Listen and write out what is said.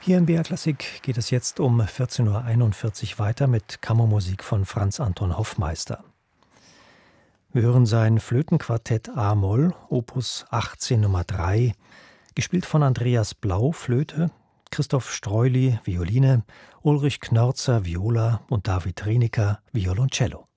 Hier in BR Klassik geht es jetzt um 14:41 Uhr weiter mit Kammermusik von Franz Anton Hoffmeister. Wir hören sein Flötenquartett a-Moll, Opus 18 Nummer 3, gespielt von Andreas Blau, Flöte, Christoph Streuli, Violine, Ulrich Knörzer, Viola und David Rienecker, Violoncello.